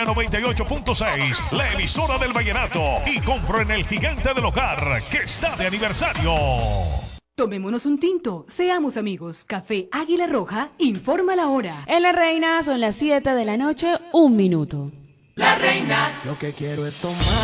98.6, la emisora del vallenato. Y compro en el gigante del hogar, que está de aniversario. Tomémonos un tinto, seamos amigos. Café Águila Roja informa la hora. En La Reina son las 7 de la noche, 1 minuto. La Reina. Lo que quiero es tomar